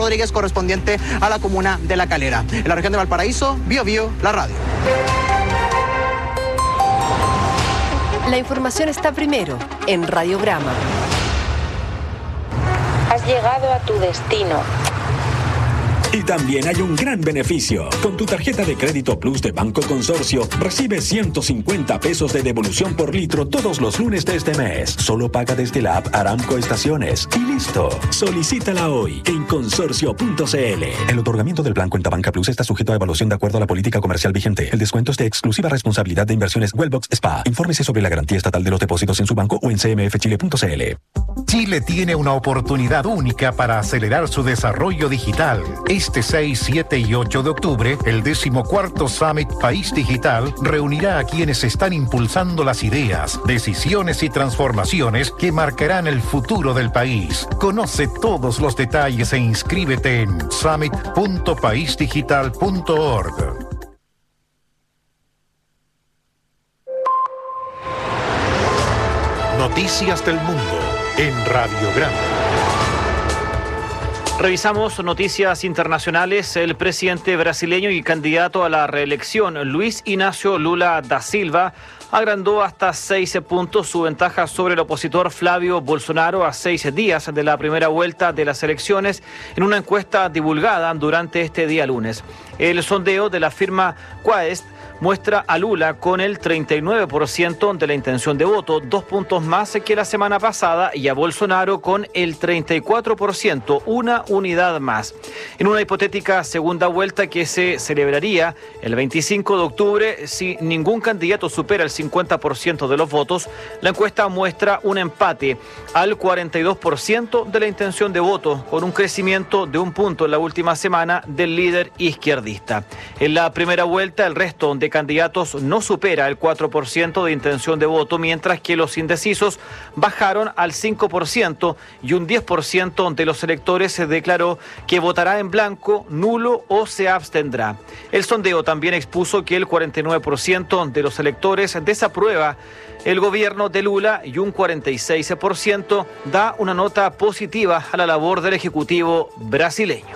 Rodríguez, correspondiente a la comuna de La Calera. En la región de Valparaíso, Bio Bio, la radio. La información está primero en Radiograma. Has llegado a tu destino. Y también hay un gran beneficio. Con tu tarjeta de crédito Plus de Banco Consorcio, recibes 150 pesos de devolución por litro todos los lunes de este mes. Solo paga desde la app Aramco Estaciones. Y listo. Solicítala hoy en consorcio.cl. El otorgamiento del plan Cuenta Banca Plus está sujeto a evaluación de acuerdo a la política comercial vigente. El descuento es de exclusiva responsabilidad de Inversiones Wellbox SPA. Infórmese sobre la garantía estatal de los depósitos en su banco o en cmfchile.cl. Chile tiene una oportunidad única para acelerar su desarrollo digital. Este 6, 7 y 8 de octubre, el 14º Summit País Digital reunirá a quienes están impulsando las ideas, decisiones y transformaciones que marcarán el futuro del país. Conoce todos los detalles e inscríbete en summit.paisdigital.org. Noticias del mundo en Radiograma. Revisamos noticias internacionales. El presidente brasileño y candidato a la reelección, Luis Inácio Lula da Silva, agrandó hasta 6 puntos su ventaja sobre el opositor Flávio Bolsonaro a 6 días de la primera vuelta de las elecciones en una encuesta divulgada durante este día lunes. El sondeo de la firma Quaest muestra a Lula con el 39% de la intención de voto, 2 puntos más que la semana pasada, y a Bolsonaro con el 34%, una unidad más. En una hipotética segunda vuelta que se celebraría el 25 de octubre, si ningún candidato supera el 50% de los votos, la encuesta muestra un empate al 42% de la intención de voto, con un crecimiento de 1 punto en la última semana del líder izquierdista. En la primera vuelta, el resto de candidatos no supera el 4% de intención de voto, mientras que los indecisos bajaron al 5% y un 10% de los electores se declaró que votará en blanco, nulo o se abstendrá. El sondeo también expuso que el 49% de los electores desaprueba el gobierno de Lula y un 46% da una nota positiva a la labor del Ejecutivo brasileño.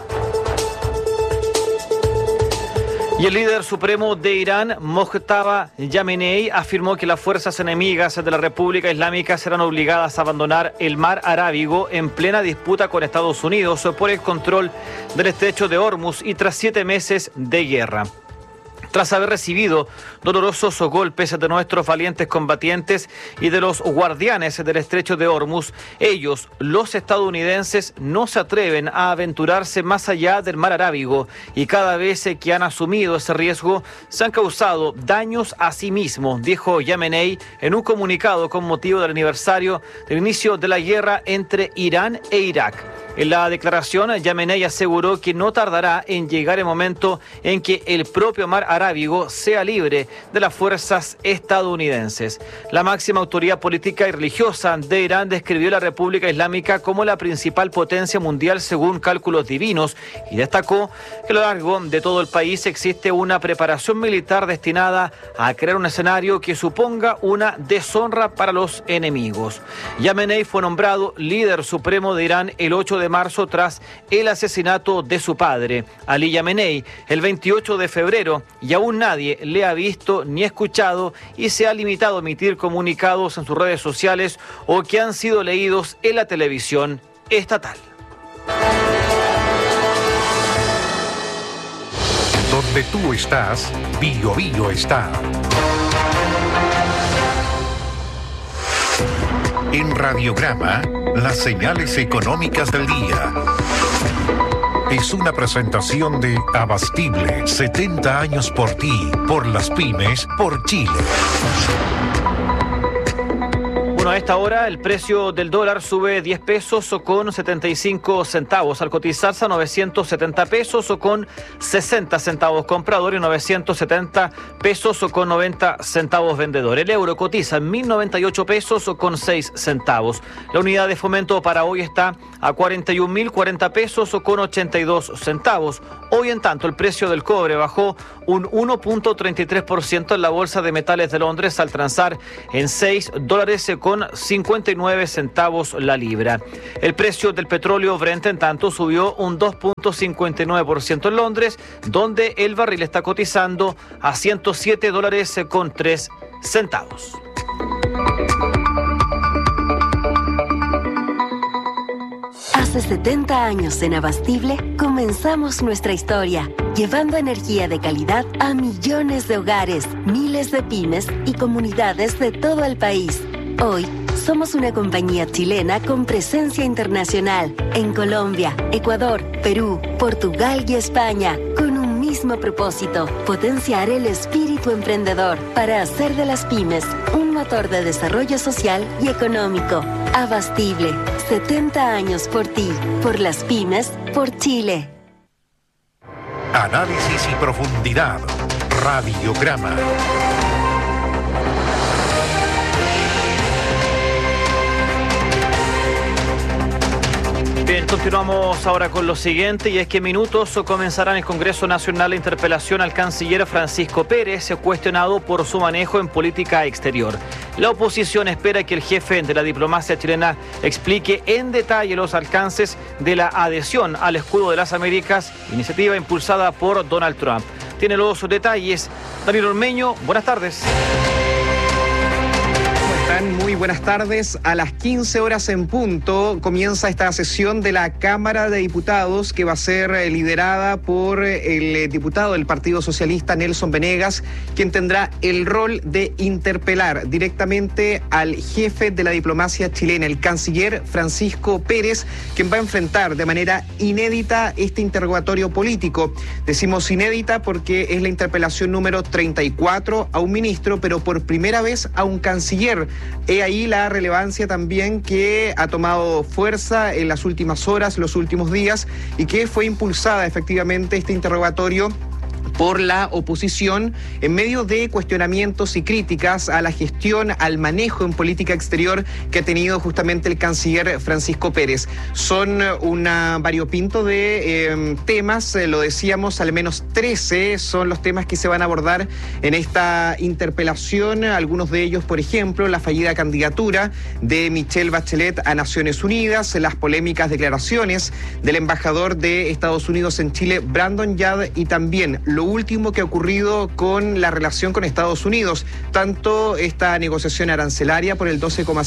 Y el líder supremo de Irán, Mojtaba Khamenei, afirmó que las fuerzas enemigas de la República Islámica serán obligadas a abandonar el mar Arábigo en plena disputa con Estados Unidos por el control del estrecho de Hormuz y tras 7 meses de guerra. Tras haber recibido dolorosos golpes de nuestros valientes combatientes y de los guardianes del estrecho de Hormuz, ellos, los estadounidenses, no se atreven a aventurarse más allá del mar Arábigo y cada vez que han asumido ese riesgo se han causado daños a sí mismos, dijo Khamenei en un comunicado con motivo del aniversario del inicio de la guerra entre Irán e Irak. En la declaración, Khamenei aseguró que no tardará en llegar el momento en que el propio mar Arábigo sea libre de las fuerzas estadounidenses. La máxima autoridad política y religiosa de Irán describió a la República Islámica como la principal potencia mundial según cálculos divinos y destacó que a lo largo de todo el país existe una preparación militar destinada a crear un escenario que suponga una deshonra para los enemigos. Khamenei fue nombrado líder supremo de Irán el 8 de marzo tras el asesinato de su padre, Ali Khamenei, el 28 de febrero, y aún nadie le ha visto ni escuchado y se ha limitado a emitir comunicados en sus redes sociales o que han sido leídos en la televisión estatal. Donde tú estás, Bio Bio está. En Radiograma, las señales económicas del día. Es una presentación de Abastible, 70 años por ti, por las pymes, por Chile. Bueno, a esta hora el precio del dólar sube 10 pesos o con 75 centavos, al cotizarse a 970 pesos o con 60 centavos comprador y 970 pesos o con 90 centavos vendedor. El euro cotiza en 1.098 pesos o con 6 centavos. La unidad de fomento para hoy está a 41.040 pesos o con 82 centavos. Hoy, en tanto, el precio del cobre bajó un 1.33% en la Bolsa de Metales de Londres al transar en $6.71 59 centavos la libra. El precio del petróleo Brent, en tanto, subió un 2.59% en Londres, donde el barril está cotizando a $107.03. Hace 70 años en Abastible comenzamos nuestra historia, llevando energía de calidad a millones de hogares, miles de pymes y comunidades de todo el país. Hoy somos una compañía chilena con presencia internacional en Colombia, Ecuador, Perú, Portugal y España, con un mismo propósito: potenciar el espíritu emprendedor para hacer de las pymes un motor de desarrollo social y económico. Abastible, 70 años por ti, por las pymes, por Chile. Análisis y profundidad. Radiograma. Bien, continuamos ahora con lo siguiente, y es que en minutos comenzará en el Congreso Nacional la interpelación al canciller Francisco Pérez, cuestionado por su manejo en política exterior. La oposición espera que el jefe de la diplomacia chilena explique en detalle los alcances de la adhesión al escudo de las Américas, iniciativa impulsada por Donald Trump. Tiene los detalles Daniel Ormeño, buenas tardes. Muy buenas tardes. A las 15 horas en punto comienza esta sesión de la Cámara de Diputados, que va a ser liderada por el diputado del Partido Socialista, Nelson Venegas, quien tendrá el rol de interpelar directamente al jefe de la diplomacia chilena, el canciller Francisco Pérez, quien va a enfrentar de manera inédita este interrogatorio político. Decimos inédita porque es la interpelación número 34 a un ministro, pero por primera vez a un canciller. He ahí la relevancia también que ha tomado fuerza en las últimas horas, los últimos días, y que fue impulsada efectivamente este interrogatorio por la oposición en medio de cuestionamientos y críticas a la gestión, al manejo en política exterior que ha tenido justamente el canciller Francisco Pérez. Son una variopinto de temas, lo decíamos, al menos 13 son los temas que se van a abordar en esta interpelación. Algunos de ellos, por ejemplo, la fallida candidatura de Michelle Bachelet a Naciones Unidas, las polémicas declaraciones del embajador de Estados Unidos en Chile, Brandon Yard, y también lo último que ha ocurrido con la relación con Estados Unidos, tanto esta negociación arancelaria por el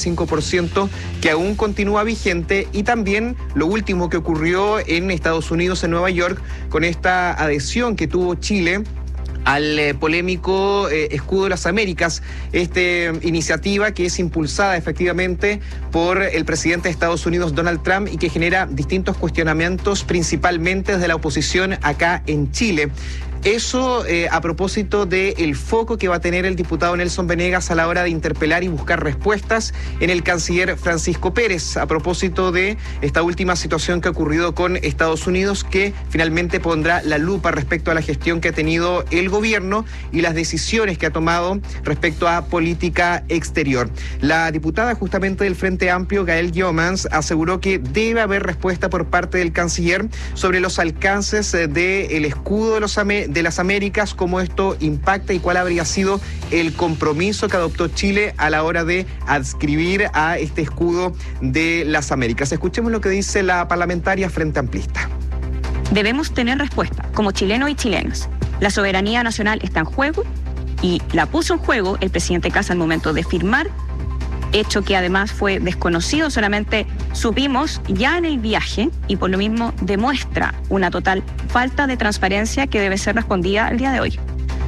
12,5% que aún continúa vigente, y también lo último que ocurrió en Estados Unidos, en Nueva York, con esta adhesión que tuvo Chile al polémico escudo de las Américas, esta iniciativa que es impulsada efectivamente por el presidente de Estados Unidos, Donald Trump, y que genera distintos cuestionamientos, principalmente desde la oposición acá en Chile. Eso a propósito del foco que va a tener el diputado Nelson Venegas a la hora de interpelar y buscar respuestas en el canciller Francisco Pérez, a propósito de esta última situación que ha ocurrido con Estados Unidos, que finalmente pondrá la lupa respecto a la gestión que ha tenido el gobierno y las decisiones que ha tomado respecto a política exterior. La diputada justamente del Frente Amplio, Gael Giomans, aseguró que debe haber respuesta por parte del canciller sobre los alcances del escudo de las Américas, cómo esto impacta y cuál habría sido el compromiso que adoptó Chile a la hora de adscribir a este escudo de las Américas. Escuchemos lo que dice la parlamentaria Frente Amplista. Debemos tener respuesta como chilenos y chilenas. La soberanía nacional está en juego y la puso en juego el presidente Kast al momento de firmar, hecho que además fue desconocido, solamente supimos ya en el viaje, y por lo mismo demuestra una total falta de transparencia que debe ser respondida al día de hoy.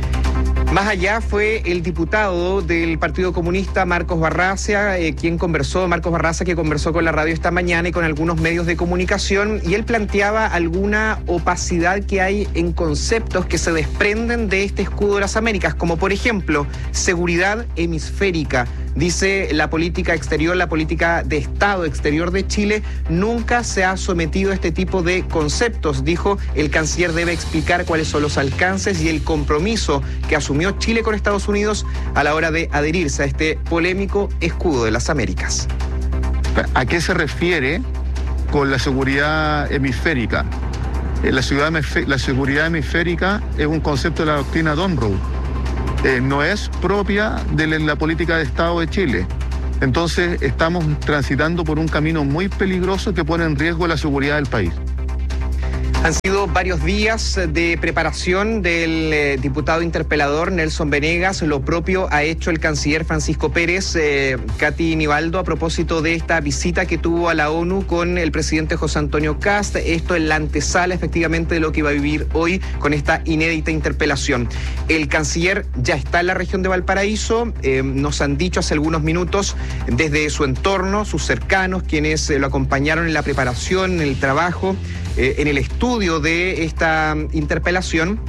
Más allá fue el diputado del Partido Comunista, Marcos Barraza, que conversó con la radio esta mañana y con algunos medios de comunicación, y él planteaba alguna opacidad que hay en conceptos que se desprenden de este escudo de las Américas, como por ejemplo, seguridad hemisférica. Dice, la política exterior, la política de Estado exterior de Chile nunca se ha sometido a este tipo de conceptos. Dijo, el canciller debe explicar cuáles son los alcances y el compromiso que asumió Chile con Estados Unidos a la hora de adherirse a este polémico escudo de las Américas. ¿A qué se refiere con la seguridad hemisférica? La seguridad hemisférica es un concepto de la doctrina Monroe. No es propia de la política de Estado de Chile. Entonces estamos transitando por un camino muy peligroso que pone en riesgo la seguridad del país. Han sido varios días de preparación del diputado interpelador Nelson Venegas. Lo propio ha hecho el canciller Francisco Pérez. Katy Nivaldo, a propósito de esta visita que tuvo a la ONU con el presidente José Antonio Kast, esto en la antesala efectivamente de lo que iba a vivir hoy con esta inédita interpelación. El canciller ya está en la región de Valparaíso. Nos han dicho hace algunos minutos desde su entorno, sus cercanos, quienes lo acompañaron en la preparación, en el trabajo, en el estudio de esta interpelación,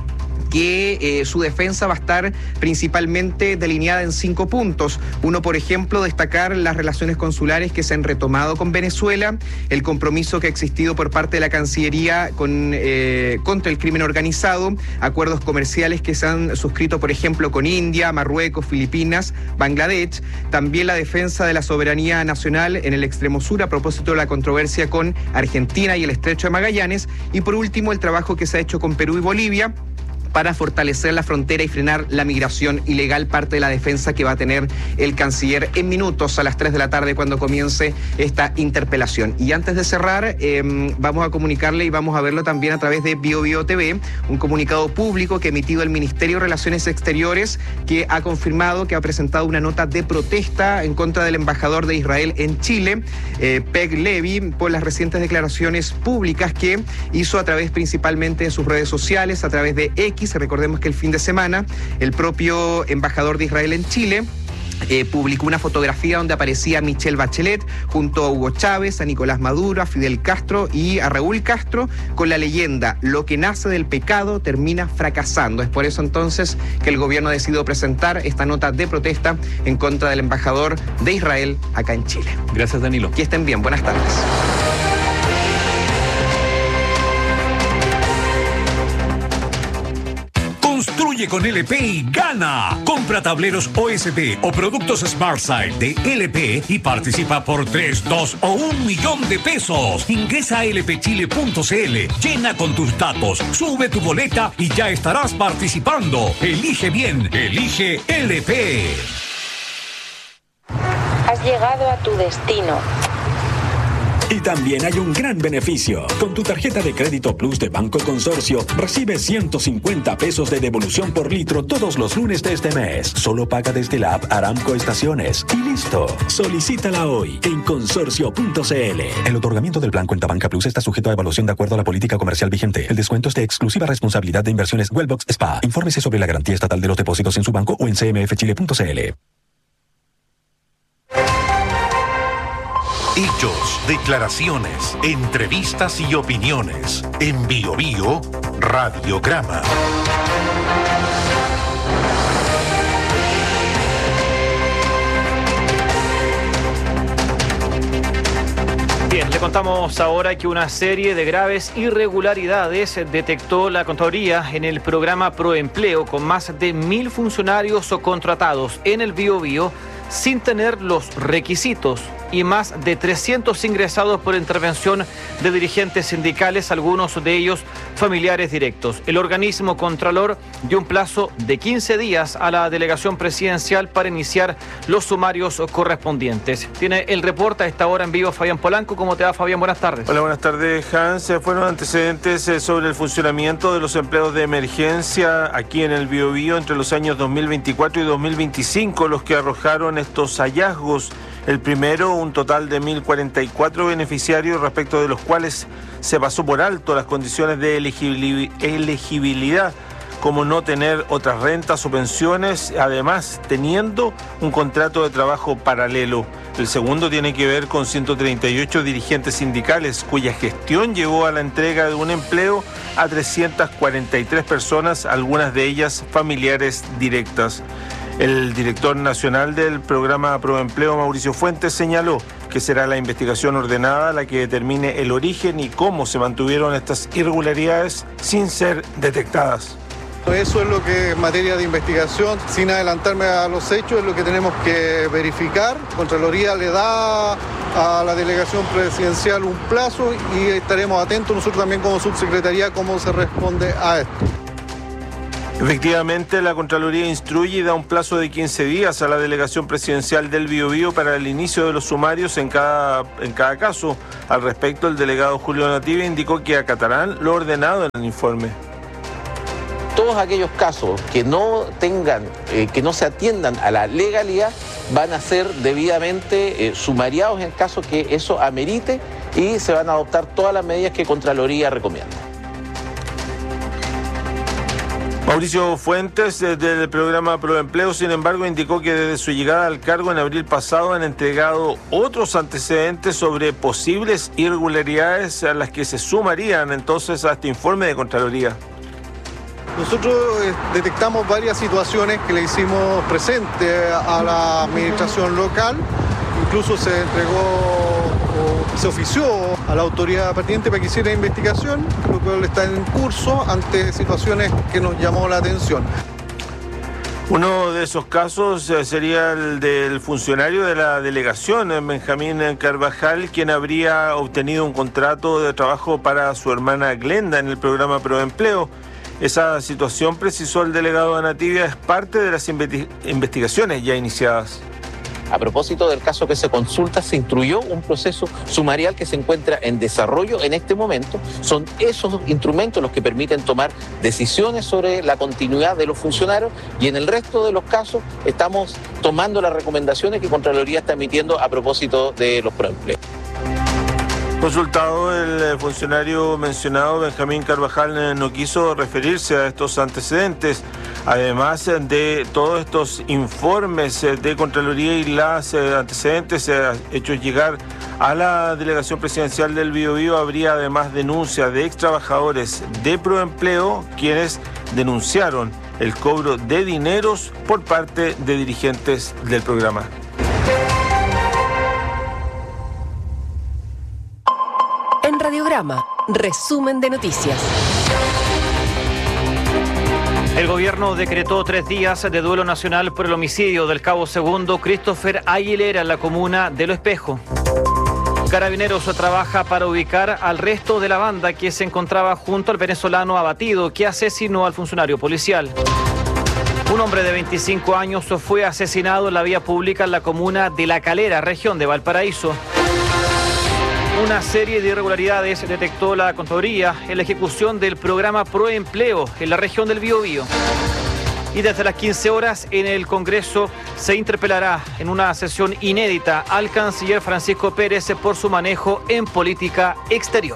que su defensa va a estar principalmente delineada en 5 puntos. Uno, por ejemplo, destacar las relaciones consulares que se han retomado con Venezuela, el compromiso que ha existido por parte de la Cancillería contra el crimen organizado, acuerdos comerciales que se han suscrito, por ejemplo, con India, Marruecos, Filipinas, Bangladesh, también la defensa de la soberanía nacional en el extremo sur a propósito de la controversia con Argentina y el Estrecho de Magallanes, y por último el trabajo que se ha hecho con Perú y Bolivia para fortalecer la frontera y frenar la migración ilegal, parte de la defensa que va a tener el canciller en minutos a las 3 de la tarde cuando comience esta interpelación. Y antes de cerrar, vamos a comunicarle y vamos a verlo también a través de BioBio TV, un comunicado público que ha emitido el Ministerio de Relaciones Exteriores, que ha confirmado que ha presentado una nota de protesta en contra del embajador de Israel en Chile, Peg Levy, por las recientes declaraciones públicas que hizo a través principalmente de sus redes sociales, a través de X. Recordemos que el fin de semana el propio embajador de Israel en Chile publicó una fotografía donde aparecía Michelle Bachelet junto a Hugo Chávez, a Nicolás Maduro, a Fidel Castro y a Raúl Castro, con la leyenda: lo que nace del pecado termina fracasando. Es por eso entonces que el gobierno ha decidido presentar esta nota de protesta en contra del embajador de Israel acá en Chile. Gracias, Danilo. Que estén bien, buenas tardes. Construye con LP y gana. Compra tableros OSB o productos SmartSide de LP y participa por 3, 2 o 1 millón de pesos. Ingresa a lpchile.cl, llena con tus datos, sube tu boleta y ya estarás participando. Elige bien, elige LP. Has llegado a tu destino. Y también hay un gran beneficio. Con tu tarjeta de crédito Plus de Banco Consorcio, recibes 150 pesos de devolución por litro todos los lunes de este mes. Solo paga desde la app Aramco Estaciones. Y listo. Solicítala hoy en consorcio.cl. El otorgamiento del plan Cuenta Banca Plus está sujeto a evaluación de acuerdo a la política comercial vigente. El descuento es de exclusiva responsabilidad de Inversiones Wellbox SPA. Infórmese sobre la garantía estatal de los depósitos en su banco o en cmfchile.cl. Hechos, declaraciones, entrevistas y opiniones. En BioBio Radiograma. Bien, le contamos ahora que una serie de graves irregularidades detectó la Contraloría en el programa Proempleo, con más de 1.000 funcionarios o contratados en el BioBio sin tener los requisitos, y más de 300 ingresados por intervención de dirigentes sindicales, algunos de ellos familiares directos. El organismo Contralor dio un plazo de 15 días a la delegación presidencial para iniciar los sumarios correspondientes. Tiene el reporte a esta hora en vivo Fabián Polanco. ¿Cómo te va, Fabián? Buenas tardes. Hola, buenas tardes, Hans. Fueron antecedentes sobre el funcionamiento de los empleos de emergencia aquí en el BioBio entre los años 2024 y 2025 los que arrojaron estos hallazgos. El primero, un total de 1.044 beneficiarios, respecto de los cuales se pasó por alto las condiciones de elegibilidad, como no tener otras rentas o pensiones, además teniendo un contrato de trabajo paralelo. El segundo tiene que ver con 138 dirigentes sindicales, cuya gestión llevó a la entrega de un empleo a 343 personas, algunas de ellas familiares directas. El director nacional del programa Proempleo, Mauricio Fuentes, señaló que será la investigación ordenada la que determine el origen y cómo se mantuvieron estas irregularidades sin ser detectadas. Eso es lo que en materia de investigación, sin adelantarme a los hechos, es lo que tenemos que verificar. Contraloría le da a la delegación presidencial un plazo y estaremos atentos nosotros también como subsecretaría cómo se responde a esto. Efectivamente, la Contraloría instruye y da un plazo de 15 días a la delegación presidencial del Biobío para el inicio de los sumarios en cada caso. Al respecto, el delegado Julio Nativia indicó que acatarán lo ordenado en el informe. Todos aquellos casos que no se atiendan a la legalidad van a ser debidamente sumariados en caso que eso amerite y se van a adoptar todas las medidas que Contraloría recomienda. Mauricio Fuentes, del programa Proempleo, sin embargo, indicó que desde su llegada al cargo en abril pasado han entregado otros antecedentes sobre posibles irregularidades a las que se sumarían entonces a este informe de Contraloría. Nosotros detectamos varias situaciones que le hicimos presente a la administración local, incluso se ofició a la autoridad pertinente para que hiciera investigación, lo cual está en curso ante situaciones que nos llamó la atención. Uno de esos casos sería el del funcionario de la delegación, Benjamín Carvajal, quien habría obtenido un contrato de trabajo para su hermana Glenda en el programa Proempleo. Esa situación, precisó el delegado Nativia, es parte de las investigaciones ya iniciadas. A propósito del caso que se consulta, se instruyó un proceso sumarial que se encuentra en desarrollo en este momento. Son esos instrumentos los que permiten tomar decisiones sobre la continuidad de los funcionarios y en el resto de los casos estamos tomando las recomendaciones que Contraloría está emitiendo a propósito de los proempleos. Consultado, el funcionario mencionado, Benjamín Carvajal, no quiso referirse a estos antecedentes. Además de todos estos informes de Contraloría y los antecedentes hechos llegar a la delegación presidencial del Biobío, habría además denuncia de extrabajadores de Proempleo, quienes denunciaron el cobro de dineros por parte de dirigentes del programa. En Radiograma, resumen de noticias. El gobierno decretó 3 días de duelo nacional por el homicidio del cabo segundo Christopher Aguilera en la comuna de Lo Espejo. Carabineros trabaja para ubicar al resto de la banda que se encontraba junto al venezolano abatido que asesinó al funcionario policial. Un hombre de 25 años fue asesinado en la vía pública en la comuna de La Calera, región de Valparaíso. Una serie de irregularidades detectó la Contraloría en la ejecución del programa Proempleo en la región del Biobío. Y desde las 15 horas en el Congreso se interpelará en una sesión inédita al canciller Francisco Pérez por su manejo en política exterior.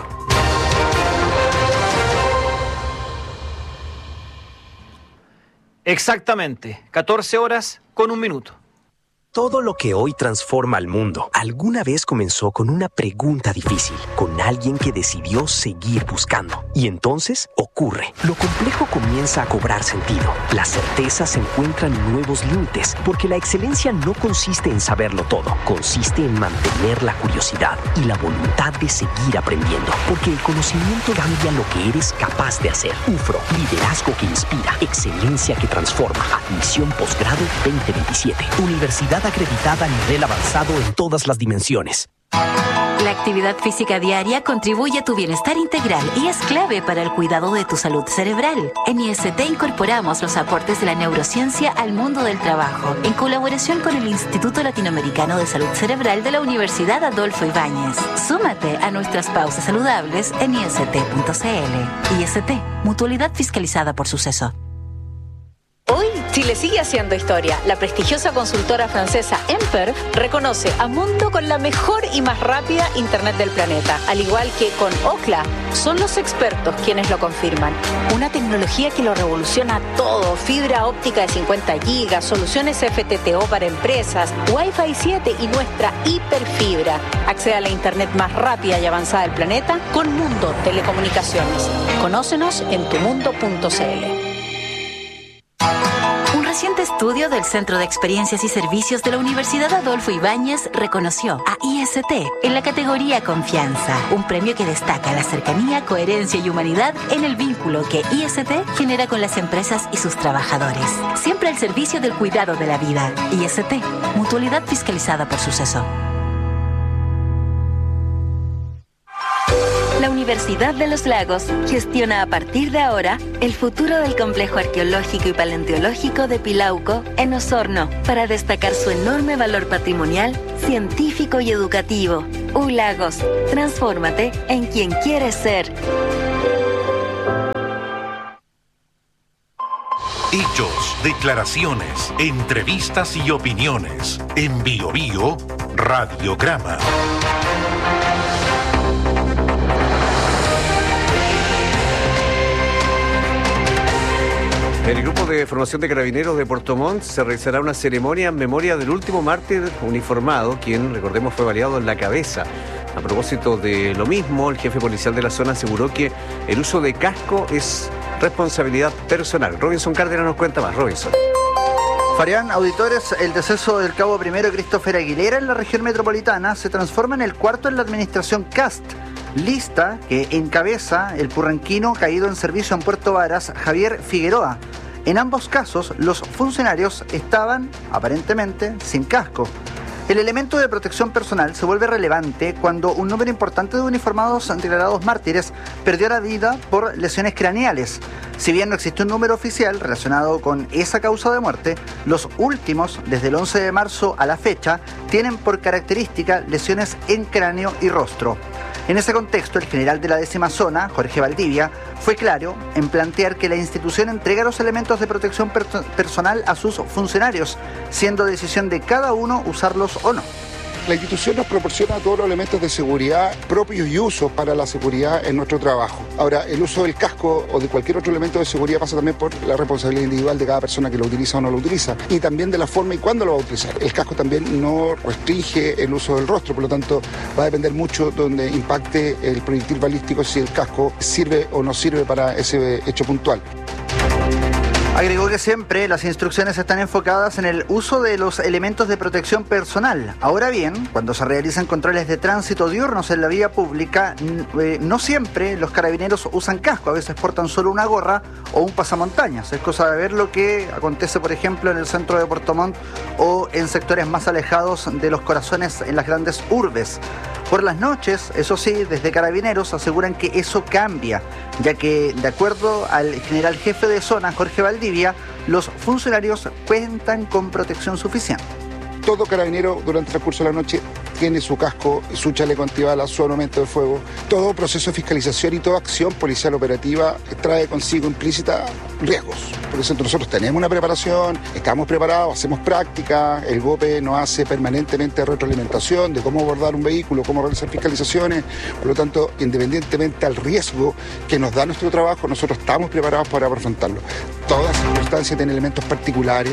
Exactamente, 14 horas con 1 minuto. Todo lo que hoy transforma al mundo alguna vez comenzó con una pregunta difícil, con alguien que decidió seguir buscando. Y entonces ocurre. Lo complejo comienza a cobrar sentido. Las certezas encuentran nuevos límites, porque la excelencia no consiste en saberlo todo, consiste en mantener la curiosidad y la voluntad de seguir aprendiendo, porque el conocimiento cambia lo que eres capaz de hacer. UFRO, liderazgo que inspira, excelencia que transforma. Admisión posgrado 2027. Universidad acreditada a nivel avanzado en todas las dimensiones. La actividad física diaria contribuye a tu bienestar integral y es clave para el cuidado de tu salud cerebral. En IST incorporamos los aportes de la neurociencia al mundo del trabajo, en colaboración con el Instituto Latinoamericano de Salud Cerebral de la Universidad Adolfo Ibáñez. Súmate a nuestras pausas saludables en ist.cl. IST, mutualidad fiscalizada por Suceso. Hoy, Chile sigue haciendo historia. La prestigiosa consultora francesa Emper reconoce a Mundo con la mejor y más rápida Internet del planeta. Al igual que con Ookla, son los expertos quienes lo confirman. Una tecnología que lo revoluciona todo. Fibra óptica de 50 gigas, soluciones FTTO para empresas, Wi-Fi 7 y nuestra hiperfibra. Accede a la Internet más rápida y avanzada del planeta con Mundo Telecomunicaciones. Conócenos en tumundo.cl. Un reciente estudio del Centro de Experiencias y Servicios de la Universidad Adolfo Ibáñez reconoció a IST en la categoría Confianza, un premio que destaca la cercanía, coherencia y humanidad en el vínculo que IST genera con las empresas y sus trabajadores. Siempre al servicio del cuidado de la vida. IST, mutualidad fiscalizada por Suceso. La Universidad de los Lagos gestiona a partir de ahora el futuro del complejo arqueológico y paleontológico de Pilauco en Osorno para destacar su enorme valor patrimonial, científico y educativo. ULagos, transfórmate en quien quieres ser. Hechos, declaraciones, entrevistas y opiniones. En Bio Bio, Radiograma. En el grupo de formación de carabineros de Puerto Montt se realizará una ceremonia en memoria del último mártir uniformado, quien, recordemos, fue baleado en la cabeza. A propósito de lo mismo, el jefe policial de la zona aseguró que el uso de casco es responsabilidad personal. Robinson Cárdenas nos cuenta más. Robinson. Fabián, auditores, el deceso del cabo primero Christopher Aguilera en la región metropolitana se transforma en el cuarto en la administración Cast, lista que encabeza el purranquino caído en servicio en Puerto Varas, Javier Figueroa. En ambos casos, los funcionarios estaban, aparentemente, sin casco. El elemento de protección personal se vuelve relevante cuando un número importante de uniformados declarados mártires perdió la vida por lesiones craneales. Si bien no existe un número oficial relacionado con esa causa de muerte, los últimos, desde el 11 de marzo a la fecha, tienen por característica lesiones en cráneo y rostro. En ese contexto, el general de la 10ª zona, Jorge Valdivia, fue claro en plantear que la institución entrega los elementos de protección personal a sus funcionarios, siendo decisión de cada uno usarlos o no. La institución nos proporciona todos los elementos de seguridad propios y usos para la seguridad en nuestro trabajo. Ahora, el uso del casco o de cualquier otro elemento de seguridad pasa también por la responsabilidad individual de cada persona que lo utiliza o no lo utiliza, y también de la forma y cuándo lo va a utilizar. El casco también no restringe el uso del rostro, por lo tanto va a depender mucho donde impacte el proyectil balístico, si el casco sirve o no sirve para ese hecho puntual. Agregó que siempre las instrucciones están enfocadas en el uso de los elementos de protección personal. Ahora bien, cuando se realizan controles de tránsito diurnos en la vía pública, no siempre los carabineros usan casco. A veces portan solo una gorra o un pasamontañas. Es cosa de ver lo que acontece, por ejemplo, en el centro de Puerto Montt o en sectores más alejados de los corazones en las grandes urbes. Por las noches, eso sí, desde Carabineros aseguran que eso cambia, ya que, de acuerdo al general jefe de zona, Jorge Valdivia, los funcionarios cuentan con protección suficiente. Todo carabinero durante el transcurso de la noche tiene su casco, su chaleco antibalas, su armamento de fuego. Todo proceso de fiscalización y toda acción policial operativa trae consigo implícita riesgos. Por eso nosotros tenemos una preparación, estamos preparados, hacemos práctica, el GOPE nos hace permanentemente retroalimentación de cómo abordar un vehículo, cómo realizar fiscalizaciones. Por lo tanto, independientemente al riesgo que nos da nuestro trabajo, nosotros estamos preparados para afrontarlo. Todas circunstancias tienen elementos particulares.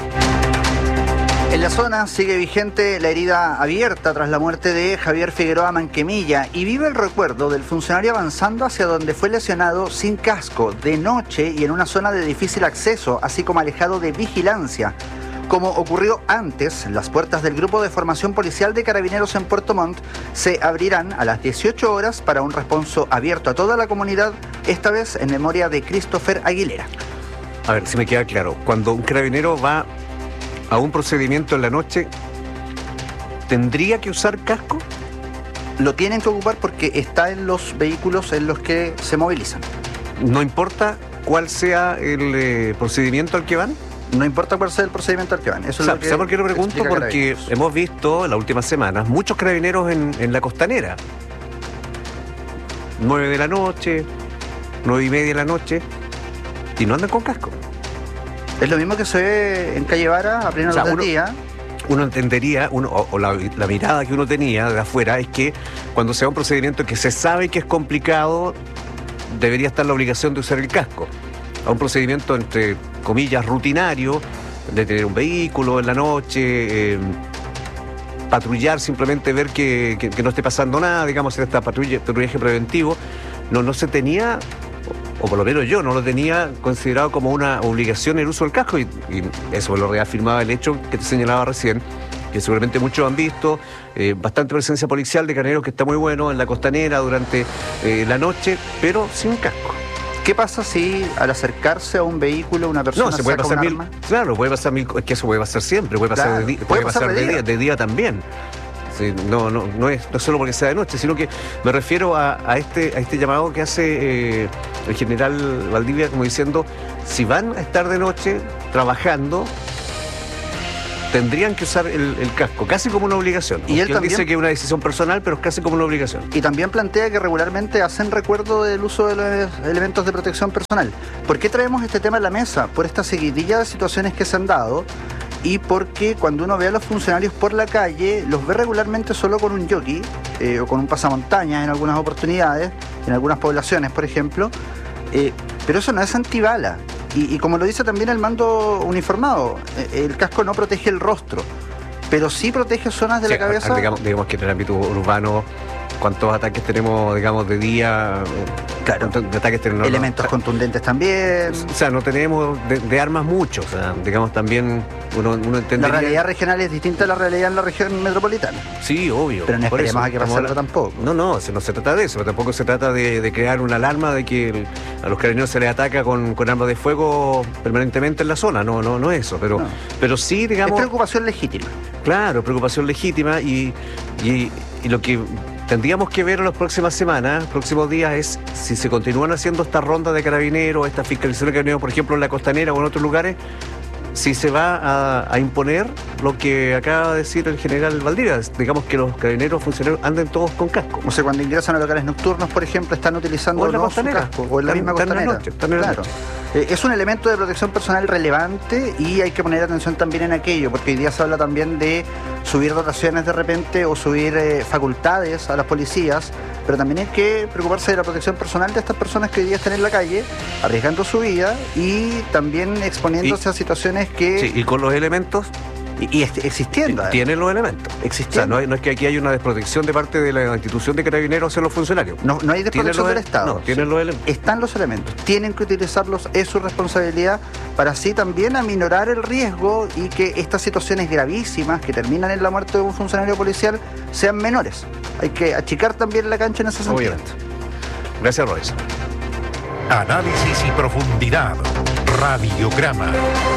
En la zona sigue vigente la herida abierta tras la muerte de Javier Figueroa Manquemilla y vive el recuerdo del funcionario avanzando hacia donde fue lesionado sin casco, de noche y en una zona de difícil acceso, así como alejado de vigilancia. Como ocurrió antes, las puertas del grupo de formación policial de carabineros en Puerto Montt se abrirán a las 18 horas para un responso abierto a toda la comunidad, esta vez en memoria de Christopher Aguilera. A ver, si me queda claro, cuando un carabinero va a un procedimiento en la noche, ¿tendría que usar casco? Lo tienen que ocupar porque está en los vehículos en los que se movilizan. ¿No importa cuál sea el procedimiento al que van? No importa cuál sea el procedimiento al que van. Eso es lo que ¿sabe por qué lo pregunto? Porque hemos visto en las últimas semanas muchos carabineros en la costanera. 9 de la noche, 9:30 de la noche, y no andan con casco. Es lo mismo que se ve en Calle Vara a plena luz del día. Uno entendería, la mirada que uno tenía de afuera es que cuando se va a un procedimiento que se sabe que es complicado, debería estar la obligación de usar el casco. A un procedimiento, entre comillas, rutinario, de tener un vehículo en la noche, patrullar, simplemente ver que no esté pasando nada, digamos, en esta patrullaje preventivo, no se tenía, o por lo menos yo no lo tenía considerado como una obligación el uso del casco, y eso lo reafirmaba el hecho que te señalaba recién, que seguramente muchos han visto, bastante presencia policial de carabineros que está muy bueno en la costanera durante la noche, pero sin casco. ¿Qué pasa si al acercarse a un vehículo una persona se puede saca pasar un mil, arma? Claro, puede pasar mil, es que eso puede pasar siempre, puede pasar, Claro, puede pasar de día también. Sí, no es solo porque sea de noche, sino que me refiero a este llamado que hace el general Valdivia, como diciendo, si van a estar de noche trabajando, tendrían que usar el casco, casi como una obligación. Y él también dice que es una decisión personal, pero es casi como una obligación. Y también plantea que regularmente hacen recuerdo del uso de los elementos de protección personal. ¿Por qué traemos este tema a la mesa? Por esta seguidilla de situaciones que se han dado y porque cuando uno ve a los funcionarios por la calle, los ve regularmente solo con un jockey o con un pasamontañas en algunas oportunidades, en algunas poblaciones, por ejemplo. Pero eso no es antibala. Y como lo dice también el mando uniformado, el casco no protege el rostro, pero sí protege zonas de la cabeza. Digamos que en el ámbito urbano, ¿cuántos ataques tenemos, digamos, de día? Claro, ataques tenemos, elementos contundentes también. O sea, no tenemos de armas mucho. O sea, digamos, también uno entendería... La realidad regional es distinta a la realidad en la región metropolitana. Sí, obvio. Pero no esperemos a que pase algo tampoco. No se trata de eso. Pero tampoco se trata de crear una alarma de que a los carabineros se les ataca con armas de fuego permanentemente en la zona. No es eso. Pero sí, digamos... Es preocupación legítima. Claro, preocupación legítima y lo que tendríamos que ver en las próximas semanas, próximos días, es si se continúan haciendo estas rondas de carabineros, estas fiscalizaciones de carabineros, por ejemplo, en la Costanera o en otros lugares, si se va a imponer lo que acaba de decir el general Valdivia, digamos que los carabineros funcionarios anden todos con casco. O sea, cuando ingresan a locales nocturnos, por ejemplo, están utilizando su casco, o en la misma Costanera. Claro. Es un elemento de protección personal relevante y hay que poner atención también en aquello, porque hoy día se habla también de subir dotaciones de repente o subir facultades a las policías, pero también hay que preocuparse de la protección personal de estas personas que hoy día están en la calle, arriesgando su vida y también exponiéndose a situaciones que... Sí, y con los elementos... Y existiendo. Tienen los elementos. Existiendo. O sea, no es que aquí haya una desprotección de parte de la institución de carabineros hacia los funcionarios. No hay desprotección del Estado. No, tienen los elementos. Están los elementos. Tienen que utilizarlos, es su responsabilidad, para así también aminorar el riesgo y que estas situaciones gravísimas que terminan en la muerte de un funcionario policial sean menores. Hay que achicar también la cancha en ese sentido. Obviamente. Gracias, Royce. Análisis y profundidad. Radiograma.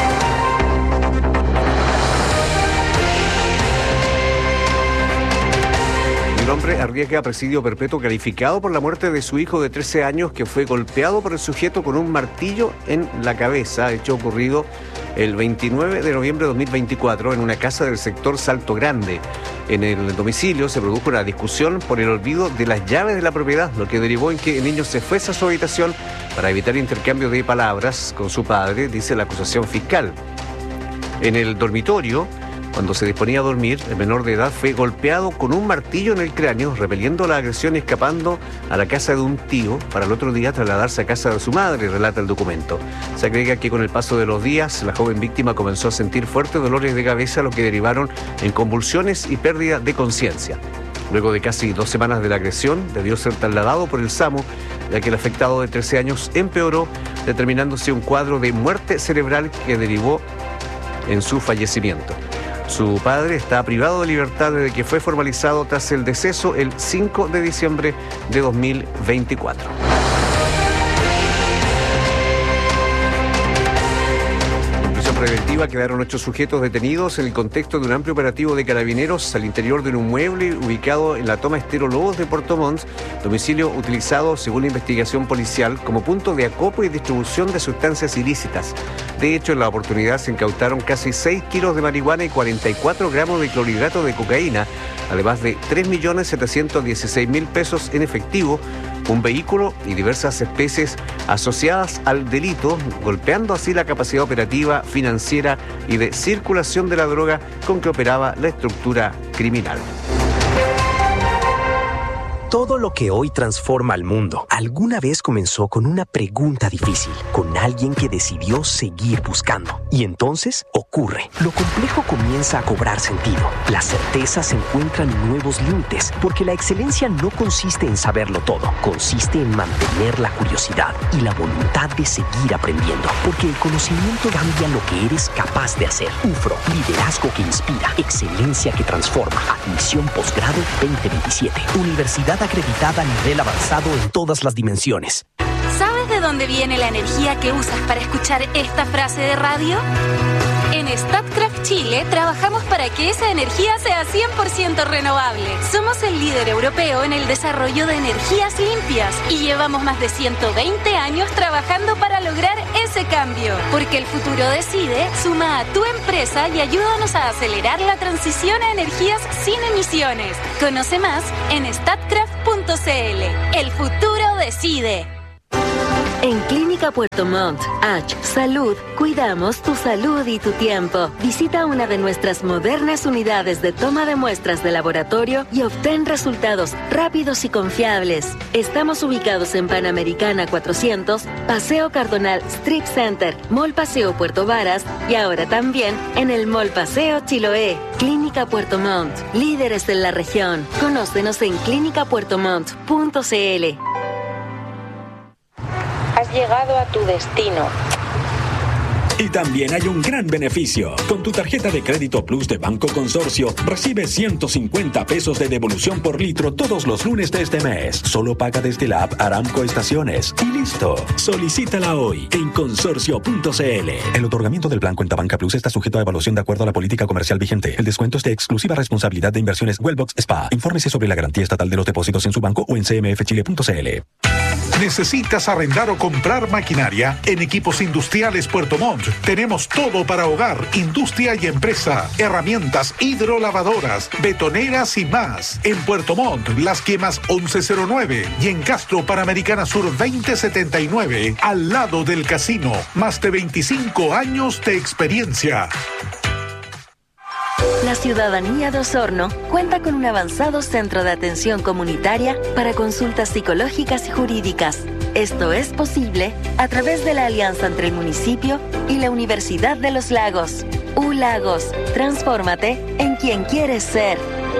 Un hombre arriesga presidio perpetuo calificado por la muerte de su hijo de 13 años que fue golpeado por el sujeto con un martillo en la cabeza, hecho ocurrido el 29 de noviembre de 2024 en una casa del sector Salto Grande. En el domicilio se produjo una discusión por el olvido de las llaves de la propiedad, lo que derivó en que el niño se fuese a su habitación para evitar intercambio de palabras con su padre, dice la acusación fiscal. En el dormitorio, cuando se disponía a dormir, el menor de edad fue golpeado con un martillo en el cráneo, repeliendo la agresión y escapando a la casa de un tío para el otro día trasladarse a casa de su madre, relata el documento. Se agrega que con el paso de los días, la joven víctima comenzó a sentir fuertes dolores de cabeza, lo que derivaron en convulsiones y pérdida de conciencia. Luego de casi 2 semanas de la agresión, debió ser trasladado por el SAMU, ya que el afectado de 13 años empeoró, determinándose un cuadro de muerte cerebral que derivó en su fallecimiento. Su padre está privado de libertad desde que fue formalizado tras el deceso el 5 de diciembre de 2024. Preventiva quedaron 8 sujetos detenidos en el contexto de un amplio operativo de carabineros al interior de un inmueble ubicado en la toma Estero Lobos de Puerto Montt, domicilio utilizado, según la investigación policial, como punto de acopio y distribución de sustancias ilícitas. De hecho, en la oportunidad se incautaron casi 6 kilos de marihuana y 44 gramos de clorhidrato de cocaína, además de 3.716.000 pesos en efectivo, un vehículo y diversas especies asociadas al delito, golpeando así la capacidad operativa, financiera y de circulación de la droga con que operaba la estructura criminal. Todo lo que hoy transforma al mundo alguna vez comenzó con una pregunta difícil, con alguien que decidió seguir buscando. Y entonces ocurre. Lo complejo comienza a cobrar sentido. Las certezas encuentran nuevos límites, porque la excelencia no consiste en saberlo todo, consiste en mantener la curiosidad y la voluntad de seguir aprendiendo, porque el conocimiento cambia lo que eres capaz de hacer. UFRO, liderazgo que inspira, excelencia que transforma. Admisión posgrado 2027. Universidad acreditada a nivel avanzado en todas las dimensiones. ¿Sabes de dónde viene la energía que usas para escuchar esta frase de radio? En Statkraft Chile trabajamos para que esa energía sea 100% renovable. Somos el líder europeo en el desarrollo de energías limpias y llevamos más de 120 años trabajando para lograr ese cambio. Porque el futuro decide, suma a tu empresa y ayúdanos a acelerar la transición a energías sin emisiones. Conoce más en statkraft.cl. El futuro decide. En Clínica Puerto Montt, H Salud, cuidamos tu salud y tu tiempo. Visita una de nuestras modernas unidades de toma de muestras de laboratorio y obtén resultados rápidos y confiables. Estamos ubicados en Panamericana 400, Paseo Cardonal Strip Center, Mall Paseo Puerto Varas y ahora también en el Mall Paseo Chiloé. Clínica Puerto Montt, líderes en la región. Conócenos en clinicapuertomont.cl. Has llegado a tu destino. Y también hay un gran beneficio. Con tu tarjeta de crédito Plus de Banco Consorcio, recibes 150 pesos de devolución por litro todos los lunes de este mes. Solo paga desde la app Aramco Estaciones. Y listo. Solicítala hoy en consorcio.cl. El otorgamiento del plan Cuenta Banca Plus está sujeto a evaluación de acuerdo a la política comercial vigente. El descuento es de exclusiva responsabilidad de Inversiones Wellbox SPA. Infórmese sobre la garantía estatal de los depósitos en su banco o en cmfchile.cl. ¿Necesitas arrendar o comprar maquinaria? En Equipos Industriales Puerto Montt tenemos todo para hogar, industria y empresa, herramientas hidrolavadoras, betoneras y más. En Puerto Montt, Las Quemas 1109 y en Castro, Panamericana Sur 2079, al lado del casino. Más de 25 años de experiencia. La ciudadanía de Osorno cuenta con un avanzado centro de atención comunitaria para consultas psicológicas y jurídicas. Esto es posible a través de la alianza entre el municipio y la Universidad de los Lagos. U-Lagos, transfórmate en quien quieres ser.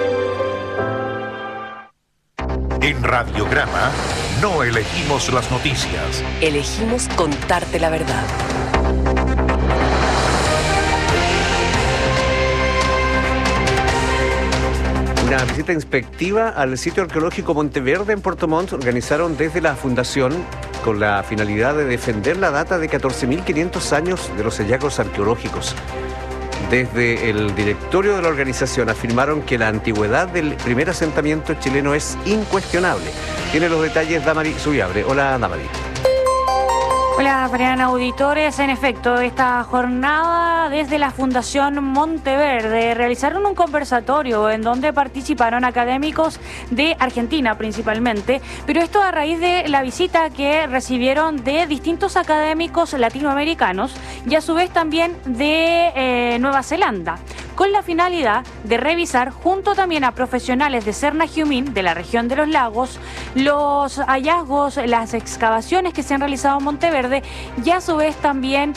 En Radiograma no elegimos las noticias. Elegimos contarte la verdad. Una visita inspectiva al sitio arqueológico Monteverde en Puerto Montt organizaron desde la Fundación con la finalidad de defender la data de 14.500 años de los hallazgos arqueológicos. Desde el directorio de la organización afirmaron que la antigüedad del primer asentamiento chileno es incuestionable. Tiene los detalles Damari Subiabre. Hola, Damari. Hola, Mariana, auditores. En efecto, esta jornada desde la Fundación Monteverde realizaron un conversatorio en donde participaron académicos de Argentina principalmente, pero esto a raíz de la visita que recibieron de distintos académicos latinoamericanos y a su vez también de Nueva Zelanda, con la finalidad de revisar, junto también a profesionales de Cernagiumín, de la región de los lagos, los hallazgos, las excavaciones que se han realizado en Monteverde y a su vez también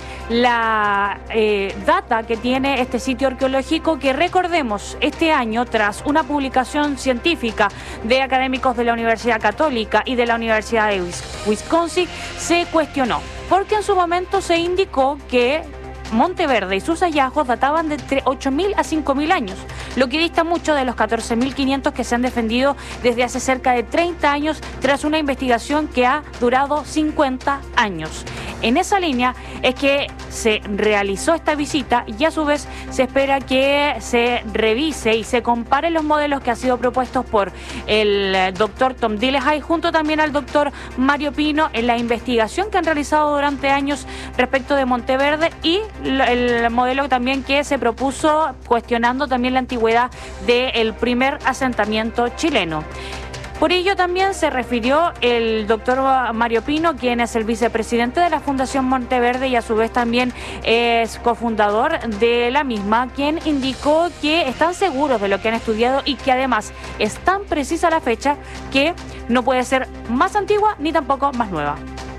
la data que tiene este sitio arqueológico que, recordemos, este año, tras una publicación científica de académicos de la Universidad Católica y de la Universidad de Wisconsin, se cuestionó, porque en su momento se indicó que Monteverde y sus hallazgos databan de entre 8.000 a 5.000 años, lo que dista mucho de los 14.500 que se han defendido desde hace cerca de 30 años tras una investigación que ha durado 50 años. En esa línea es que se realizó esta visita y a su vez se espera que se revise y se compare los modelos que han sido propuestos por el doctor Tom Dillehay junto también al doctor Mario Pino en la investigación que han realizado durante años respecto de Monteverde y el modelo también que se propuso cuestionando también la antigüedad del primer asentamiento chileno. Por ello también se refirió el doctor Mario Pino, quien es el vicepresidente de la Fundación Monteverde y a su vez también es cofundador de la misma, quien indicó que están seguros de lo que han estudiado y que además es tan precisa la fecha que no puede ser más antigua ni tampoco más nueva.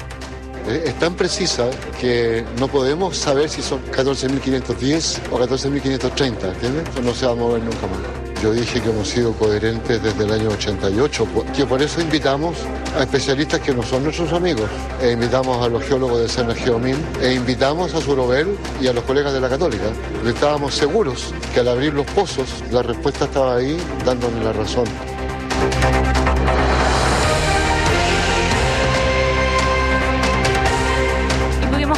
Es tan precisa que no podemos saber si son 14.510 o 14.530, ¿entiendes? Eso no se va a mover nunca más. Yo dije que hemos sido coherentes desde el año 88, que por eso invitamos a especialistas que no son nuestros amigos. Invitamos a los geólogos de Cernagiumín e invitamos a Surobel y a los colegas de la Católica. Porque estábamos seguros que al abrir los pozos la respuesta estaba ahí dándonos la razón.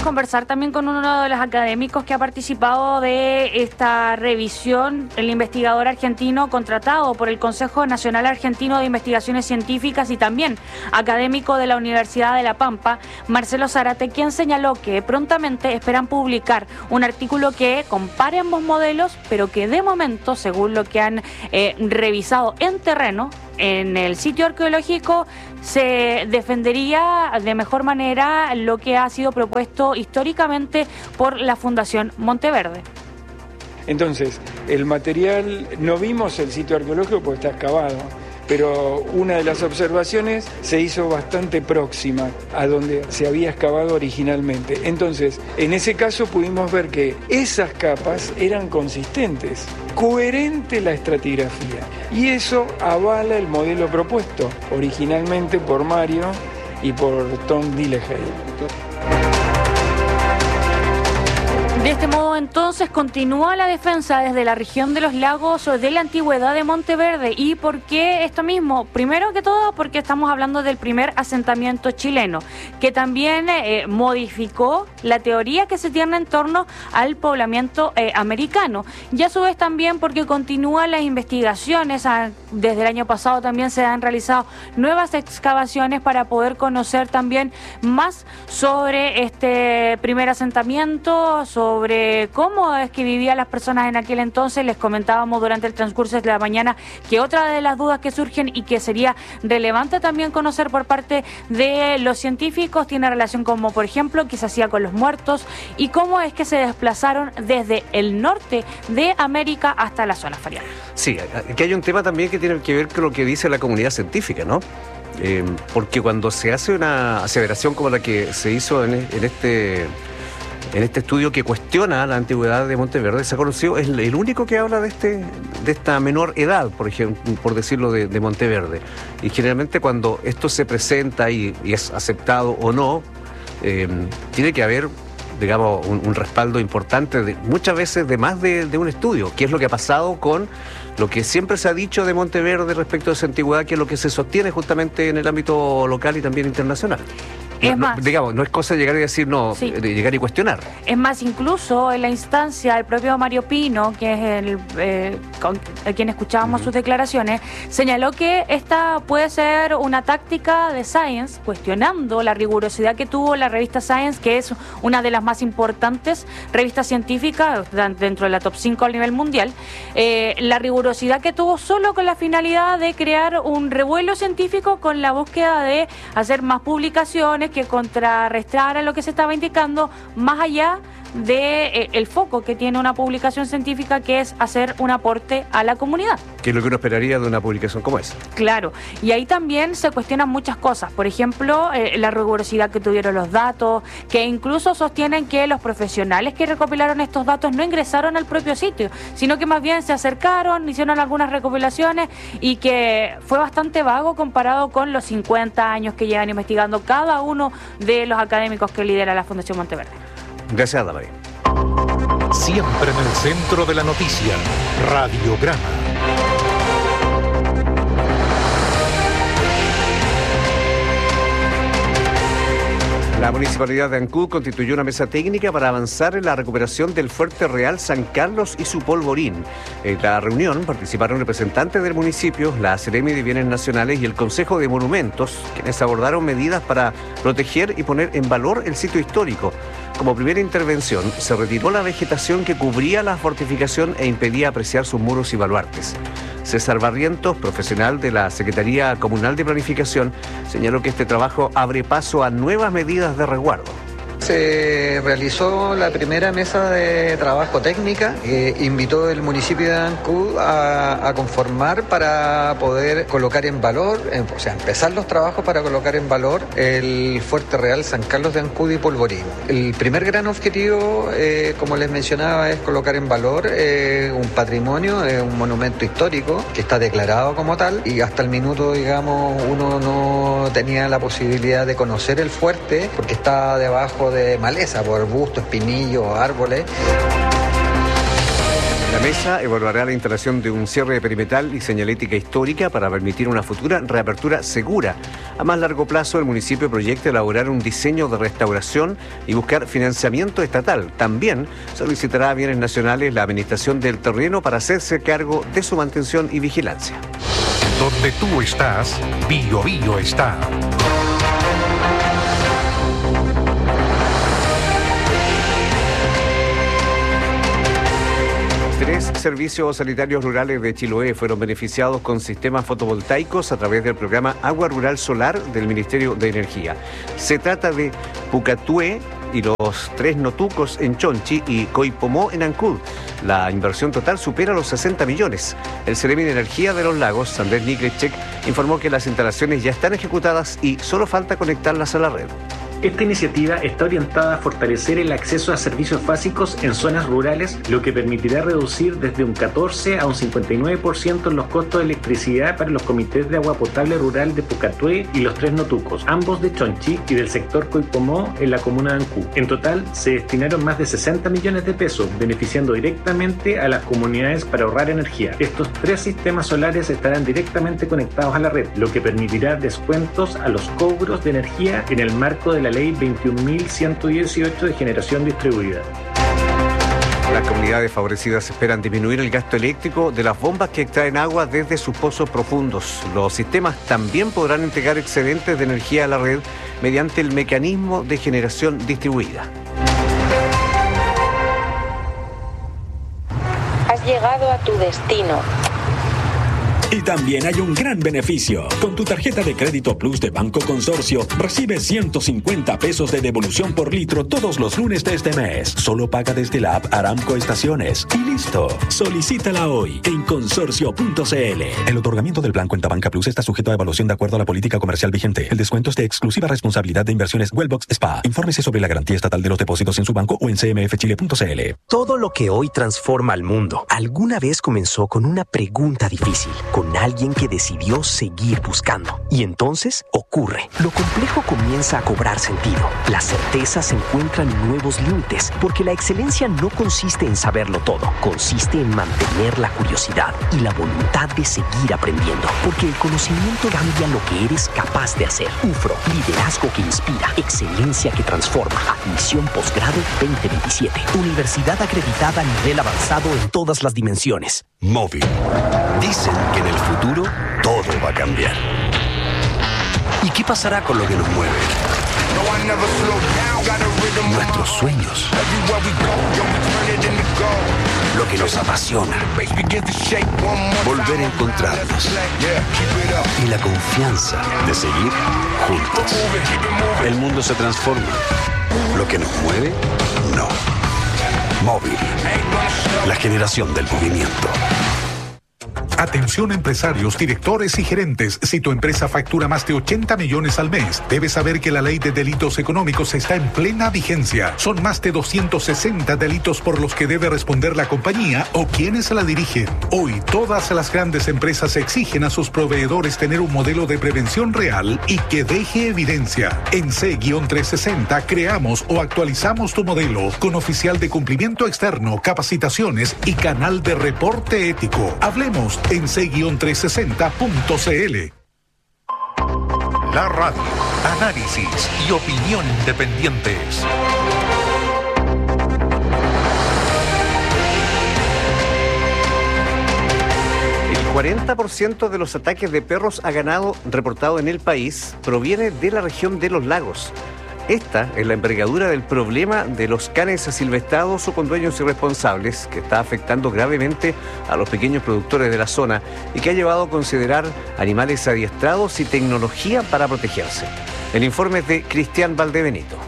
conversar también con uno de los académicos que ha participado de esta revisión, el investigador argentino contratado por el Consejo Nacional Argentino de Investigaciones Científicas y también académico de la Universidad de La Pampa, Marcelo Zárate, quien señaló que prontamente esperan publicar un artículo que compare ambos modelos, pero que de momento, según lo que han revisado en terreno, en el sitio arqueológico, se defendería de mejor manera lo que ha sido propuesto históricamente por la Fundación Monteverde. Entonces, el material, no vimos el sitio arqueológico porque está excavado, pero una de las observaciones se hizo bastante próxima a donde se había excavado originalmente. Entonces, en ese caso pudimos ver que esas capas eran consistentes, coherente la estratigrafía, y eso avala el modelo propuesto originalmente por Mario y por Tom Dillehay. De este modo, entonces, continúa la defensa desde la región de los lagos de la antigüedad de Monteverde. ¿Y por qué esto mismo? Primero que todo, porque estamos hablando del primer asentamiento chileno, que también modificó la teoría que se tiene en torno al poblamiento americano. Y a su vez también porque continúan las investigaciones. Desde el año pasado también se han realizado nuevas excavaciones para poder conocer también más sobre este primer asentamiento, sobre cómo es que vivían las personas en aquel entonces. Les comentábamos durante el transcurso de la mañana que otra de las dudas que surgen y que sería relevante también conocer por parte de los científicos tiene relación como, por ejemplo, qué se hacía con los muertos y cómo es que se desplazaron desde el norte de América hasta la zona fariana. Sí, aquí hay un tema también que tiene que ver con lo que dice la comunidad científica, ¿no? Porque cuando se hace una aseveración como la que se hizo en este estudio que cuestiona la antigüedad de Monteverde, se ha conocido, es el único que habla de esta menor edad, por ejemplo, por decirlo, de Monteverde. Y generalmente cuando esto se presenta y es aceptado o no, tiene que haber, digamos, un respaldo importante, muchas veces de más de un estudio, que es lo que ha pasado con lo que siempre se ha dicho de Monteverde respecto de su antigüedad, que es lo que se sostiene justamente en el ámbito local y también internacional. No es cosa de llegar y decir no, sí. De llegar y cuestionar. Es más, incluso en la instancia, el propio Mario Pino, que es con quien escuchábamos sus declaraciones, señaló que esta puede ser una táctica de Science, cuestionando la rigurosidad que tuvo la revista Science, que es una de las más importantes revistas científicas dentro de la top 5 a nivel mundial, la rigurosidad que tuvo solo con la finalidad de crear un revuelo científico con la búsqueda de hacer más publicaciones que contrarrestaran lo que se estaba indicando, más allá de el foco que tiene una publicación científica, que es hacer un aporte a la comunidad. Que es lo que uno esperaría de una publicación como esa. Claro, y ahí también se cuestionan muchas cosas. Por ejemplo, la rigurosidad que tuvieron los datos, que incluso sostienen que los profesionales que recopilaron estos datos no ingresaron al propio sitio, sino que más bien se acercaron, hicieron algunas recopilaciones y que fue bastante vago comparado con los 50 años que llevan investigando cada uno de los académicos que lidera la Fundación Monteverde. Gracias, David. Siempre en el centro de la noticia, Radiograma. La Municipalidad de Ancud constituyó una mesa técnica para avanzar en la recuperación del Fuerte Real San Carlos y su polvorín. En la reunión participaron representantes del municipio, la Seremi de Bienes Nacionales y el Consejo de Monumentos, quienes abordaron medidas para proteger y poner en valor el sitio histórico. Como primera intervención, se retiró la vegetación que cubría la fortificación e impedía apreciar sus muros y baluartes. César Barrientos, profesional de la Secretaría Comunal de Planificación, señaló que este trabajo abre paso a nuevas medidas de resguardo. Se realizó la primera mesa de trabajo técnica, invitó el municipio de Ancud a conformar para poder colocar en valor, empezar los trabajos para colocar en valor el Fuerte Real San Carlos de Ancud y Polvorín. El primer gran objetivo, como les mencionaba, es colocar en valor un patrimonio, un monumento histórico que está declarado como tal, y hasta el minuto, digamos, uno no tenía la posibilidad de conocer el fuerte porque está debajo de maleza, por arbustos, espinillos, árboles. La mesa evaluará la instalación de un cierre perimetral y señalética histórica para permitir una futura reapertura segura. A más largo plazo, el municipio proyecta elaborar un diseño de restauración y buscar financiamiento estatal. También solicitará a Bienes Nacionales la administración del terreno para hacerse cargo de su mantención y vigilancia. Donde tú estás, Bio Bio está. Tres servicios sanitarios rurales de Chiloé fueron beneficiados con sistemas fotovoltaicos a través del programa Agua Rural Solar del Ministerio de Energía. Se trata de Pucatué y los Tres Notucos en Chonchi y Coipomó en Ancud. La inversión total supera los 60 millones. El Seremi de Energía de los Lagos, Andrés Niklecek, informó que las instalaciones ya están ejecutadas y solo falta conectarlas a la red. Esta iniciativa está orientada a fortalecer el acceso a servicios básicos en zonas rurales, lo que permitirá reducir desde un 14 a un 59% los costos de electricidad para los comités de agua potable rural de Pucatué y los Tres Notucos, ambos de Chonchi, y del sector Coipomó en la comuna de Ancú. En total, se destinaron más de 60 millones de pesos, beneficiando directamente a las comunidades para ahorrar energía. Estos tres sistemas solares estarán directamente conectados a la red, lo que permitirá descuentos a los cobros de energía en el marco de la Ley 21.118 de generación distribuida. Las comunidades favorecidas esperan disminuir el gasto eléctrico de las bombas que extraen agua desde sus pozos profundos. Los sistemas también podrán entregar excedentes de energía a la red mediante el mecanismo de generación distribuida. Has llegado a tu destino. Y también hay un gran beneficio. Con tu tarjeta de crédito Plus de Banco Consorcio, recibes 150 pesos de devolución por litro todos los lunes de este mes. Solo paga desde la app Aramco Estaciones. Y listo. Solicítala hoy en consorcio.cl. El otorgamiento del plan Cuenta Banca Plus está sujeto a evaluación de acuerdo a la política comercial vigente. El descuento es de exclusiva responsabilidad de Inversiones Wellbox SPA. Infórmese sobre la garantía estatal de los depósitos en su banco o en cmfchile.cl. Todo lo que hoy transforma al mundo, alguna vez comenzó con una pregunta difícil, con alguien que decidió seguir buscando. Y entonces ocurre. Lo complejo comienza a cobrar sentido. Las certezas encuentran nuevos límites, porque la excelencia no consiste en saberlo todo, consiste en mantener la curiosidad y la voluntad de seguir aprendiendo, porque el conocimiento cambia lo que eres capaz de hacer. UFRO, liderazgo que inspira, excelencia que transforma. Admisión posgrado 2027. Universidad acreditada a nivel avanzado en todas las dimensiones. Móvil. Dicen que en el futuro todo va a cambiar. ¿Y qué pasará con lo que nos mueve? Nuestros sueños. Lo que nos apasiona. Volver a encontrarnos. Y la confianza de seguir juntos. El mundo se transforma. Lo que nos mueve, no. Móvil. La generación del movimiento. Atención empresarios, directores y gerentes. Si tu empresa factura más de 80 millones al mes, debes saber que la ley de delitos económicos está en plena vigencia. Son más de 260 delitos por los que debe responder la compañía o quienes la dirigen. Hoy, todas las grandes empresas exigen a sus proveedores tener un modelo de prevención real y que deje evidencia. En C-360 creamos o actualizamos tu modelo con oficial de cumplimiento externo, capacitaciones y canal de reporte ético. Hablemos en c-360.cl. La radio, análisis y opinión independientes. El 40% de los ataques de perros a ganado reportado en el país proviene de la región de los lagos. Esta es la envergadura del problema de los canes asilvestrados o con dueños irresponsables, que está afectando gravemente a los pequeños productores de la zona y que ha llevado a considerar animales adiestrados y tecnología para protegerse. El informe es de Cristian Valdebenito.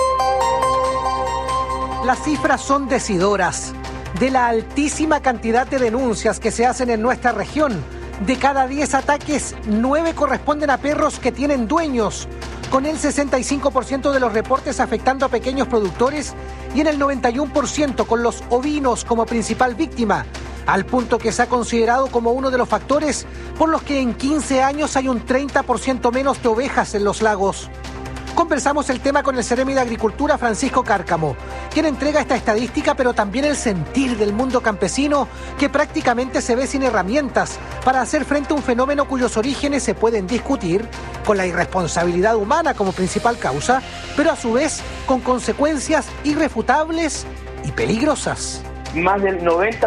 Las cifras son decidoras. De la altísima cantidad de denuncias que se hacen en nuestra región, de cada 10 ataques, 9 corresponden a perros que tienen dueños, con el 65% de los reportes afectando a pequeños productores y en el 91% con los ovinos como principal víctima, al punto que se ha considerado como uno de los factores por los que en 15 años hay un 30% menos de ovejas en los lagos. Conversamos el tema con el Seremi de Agricultura, Francisco Cárcamo, quien entrega esta estadística, pero también el sentir del mundo campesino, que prácticamente se ve sin herramientas para hacer frente a un fenómeno cuyos orígenes se pueden discutir, con la irresponsabilidad humana como principal causa, pero a su vez con consecuencias irrefutables y peligrosas. Más del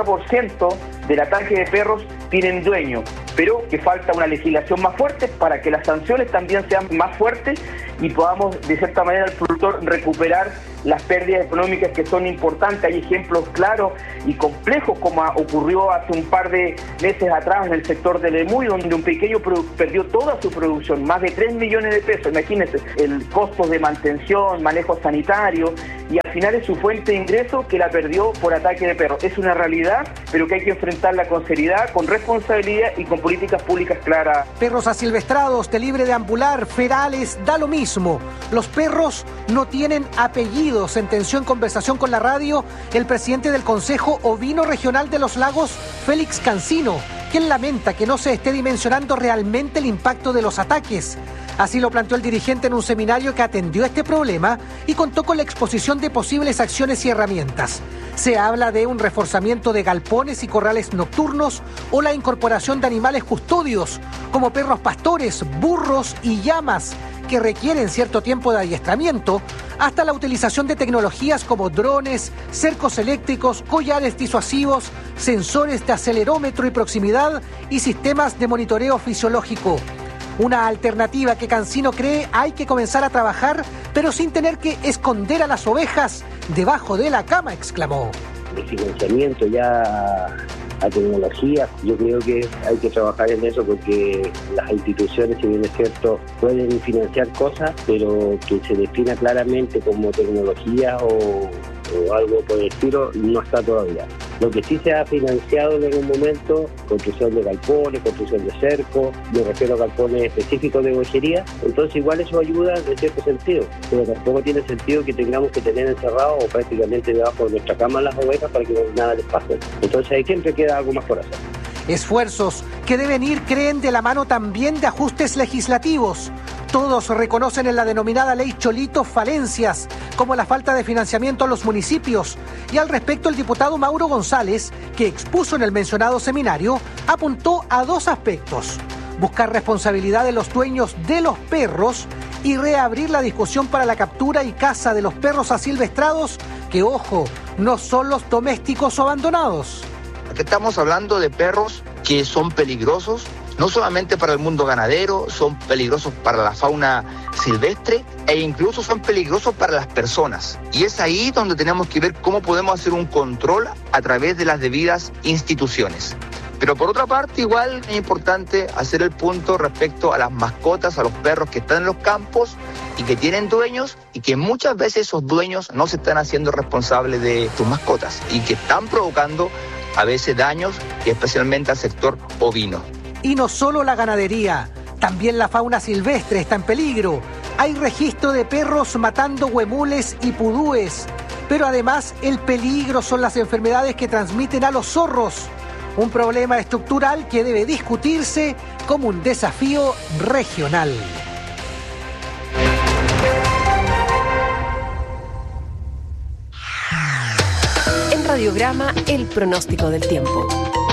90% del ataque de perros tienen dueño, pero que falta una legislación más fuerte para que las sanciones también sean más fuertes y podamos, de cierta manera, el productor recuperar las pérdidas económicas que son importantes. Hay ejemplos claros y complejos, como ocurrió hace un par de meses atrás en el sector del Lemuy, donde un pequeño perdió toda su producción, más de 3 millones de pesos. Imagínense, el costo de mantención, manejo sanitario, y al final es su fuente de ingreso que la perdió por ataque de perros. Es una realidad, pero que hay que enfrentarla con seriedad, con responsabilidad y con políticas públicas claras. Perros asilvestrados, de libre deambular, ferales, da lo mismo. Los perros no tienen apellido, sentenció en conversación con la radio el presidente del Consejo Ovino Regional de los Lagos, Félix Cancino, quien lamenta que no se esté dimensionando realmente el impacto de los ataques. Así lo planteó el dirigente en un seminario que atendió este problema y contó con la exposición de posibles acciones y herramientas. Se habla de un reforzamiento de galpones y corrales nocturnos o la incorporación de animales custodios, como perros pastores, burros y llamas, que requieren cierto tiempo de adiestramiento, hasta la utilización de tecnologías como drones, cercos eléctricos, collares disuasivos, sensores de acelerómetro y proximidad y sistemas de monitoreo fisiológico. Una alternativa que Cancino cree hay que comenzar a trabajar, pero sin tener que esconder a las ovejas debajo de la cama, exclamó. El financiamiento ya a tecnología, yo creo que hay que trabajar en eso, porque las instituciones, si bien es cierto, pueden financiar cosas, pero que se defina claramente como tecnología o algo por el estilo, no está todavía. Lo que sí se ha financiado en algún momento, construcción de galpones, construcción de cercos, me refiero a galpones específicos de ovejería, entonces igual eso ayuda en cierto sentido, pero tampoco tiene sentido que tengamos que tener encerrados o prácticamente debajo de nuestra cama las ovejas para que nada les pase. Entonces ahí siempre queda algo más por hacer. Esfuerzos que deben ir, creen, de la mano también de ajustes legislativos. Todos reconocen en la denominada Ley Cholito falencias, como la falta de financiamiento a los municipios. Y al respecto, el diputado Mauro González, que expuso en el mencionado seminario, apuntó a dos aspectos: buscar responsabilidad de los dueños de los perros y reabrir la discusión para la captura y caza de los perros asilvestrados, que, ojo, no son los domésticos o abandonados. Aquí estamos hablando de perros que son peligrosos, no solamente para el mundo ganadero, son peligrosos para la fauna silvestre e incluso son peligrosos para las personas. Y es ahí donde tenemos que ver cómo podemos hacer un control a través de las debidas instituciones. Pero por otra parte, igual es importante hacer el punto respecto a las mascotas, a los perros que están en los campos y que tienen dueños, y que muchas veces esos dueños no se están haciendo responsables de sus mascotas y que están provocando a veces daños, y especialmente al sector ovino. Y no solo la ganadería, también la fauna silvestre está en peligro. Hay registro de perros matando huemules y pudúes, pero además el peligro son las enfermedades que transmiten a los zorros. Un problema estructural que debe discutirse como un desafío regional. En Radiograma, el pronóstico del tiempo.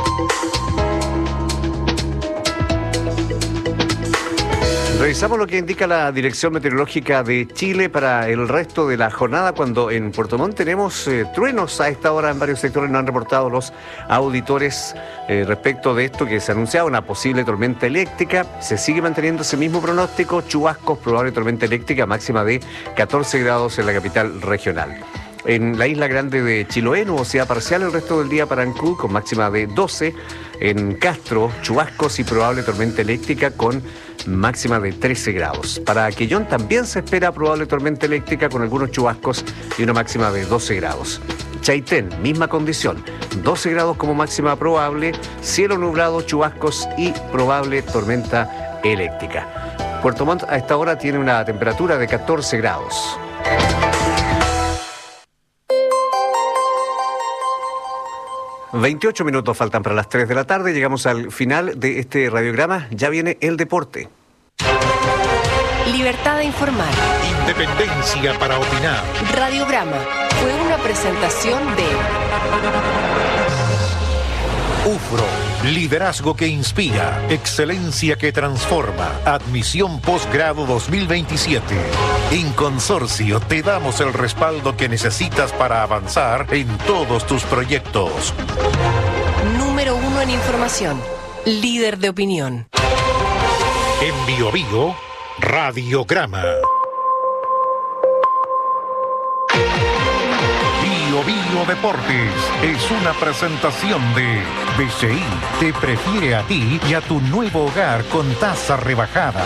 Revisamos lo que indica la Dirección Meteorológica de Chile para el resto de la jornada, cuando en Puerto Montt tenemos truenos a esta hora en varios sectores. Nos han reportado los auditores respecto de esto, que se anunciaba una posible tormenta eléctrica. Se sigue manteniendo ese mismo pronóstico: chubascos, probable tormenta eléctrica, máxima de 14 grados en la capital regional. En la isla grande de Chiloé, nubosidad parcial el resto del día para Ancud, con máxima de 12. En Castro, chubascos y probable tormenta eléctrica con máxima de 13 grados. Para Aquellón también se espera probable tormenta eléctrica con algunos chubascos y una máxima de 12 grados. Chaitén, misma condición, 12 grados como máxima probable, cielo nublado, chubascos y probable tormenta eléctrica. Puerto Montt a esta hora tiene una temperatura de 14 grados. ...28 minutos faltan para las 3 de la tarde... ...llegamos al final de este radiograma... ...ya viene el deporte. Libertad de informar. Independencia para opinar. Radiograma fue una presentación de UFRO, liderazgo que inspira, excelencia que transforma, admisión posgrado 2027. En Consorcio te damos el respaldo que necesitas para avanzar en todos tus proyectos. Número 1 en información, líder de opinión. En Bio Bio, Radiograma. Bio Bio Deportes es una presentación de BCI. Te prefiere a ti y a tu nuevo hogar con tasa rebajada.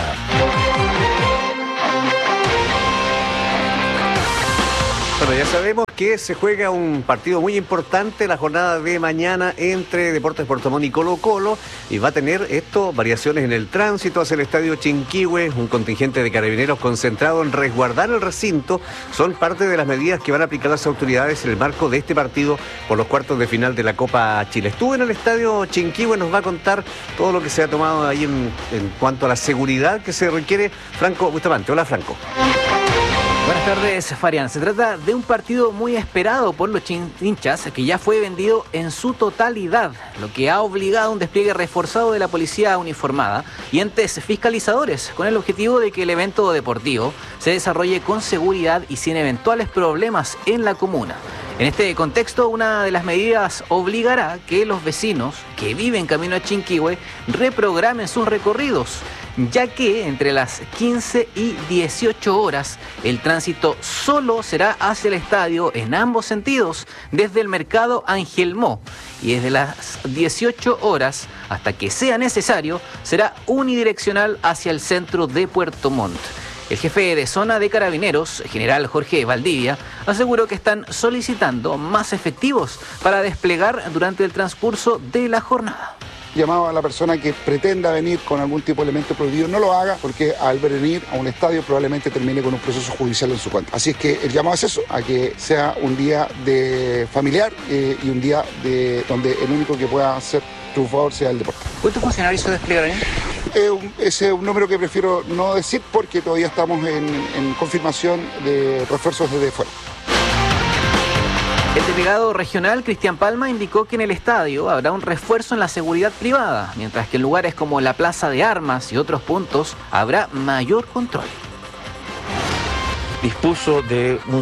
Bueno, ya sabemos que se juega un partido muy importante la jornada de mañana entre Deportes Puerto Montt y Colo-Colo, y va a tener esto variaciones en el tránsito hacia el estadio Chinquihue. Un contingente de carabineros concentrado en resguardar el recinto son parte de las medidas que van a aplicar las autoridades en el marco de este partido por los cuartos de final de la Copa Chile. Estuve en el estadio Chinquihue, nos va a contar todo lo que se ha tomado ahí en cuanto a la seguridad que se requiere Franco Bustamante. Hola, Franco. Buenas tardes, Farian. Se trata de un partido muy esperado por los hinchas, que ya fue vendido en su totalidad, lo que ha obligado a un despliegue reforzado de la policía uniformada y entes fiscalizadores, con el objetivo de que el evento deportivo se desarrolle con seguridad y sin eventuales problemas en la comuna. En este contexto, una de las medidas obligará que los vecinos que viven camino a Chinquihue reprogramen sus recorridos, ya que entre las 15 y 18 horas el tránsito solo será hacia el estadio en ambos sentidos, desde el mercado Angelmó, y desde las 18 horas hasta que sea necesario será unidireccional hacia el centro de Puerto Montt. El jefe de zona de Carabineros, general Jorge Valdivia, aseguró que están solicitando más efectivos para desplegar durante el transcurso de la jornada. Llamado a la persona que pretenda venir con algún tipo de elemento prohibido, no lo haga, porque al venir a un estadio probablemente termine con un proceso judicial en su contra. Así es que el llamado es eso, a que sea un día de familiar y un día donde el único que pueda hacer triunfador sea el deporte. ¿Cuántos funcionarios se desplegarán? Ese es un número que prefiero no decir porque todavía estamos en confirmación de refuerzos desde fuera. El delegado regional, Cristian Palma, indicó que en el estadio habrá un refuerzo en la seguridad privada, mientras que en lugares como la Plaza de Armas y otros puntos habrá mayor control. Dispuso de un